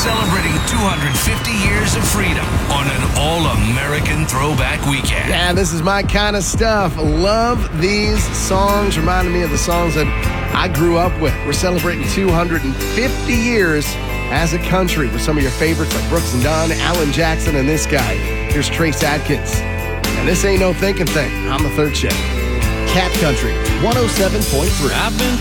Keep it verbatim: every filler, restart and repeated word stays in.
celebrating two hundred fifty years of freedom on an all-American throwback weekend. Yeah, this is my kind of stuff. Love these songs. Reminding me of the songs that I grew up with. We're celebrating two hundred fifty years as a country with some of your favorites like Brooks and Dunn, Alan Jackson, and this guy. Here's Trace Adkins. And this ain't no thinking thing. I'm the third shift. Cat Country, one oh seven point three. I've been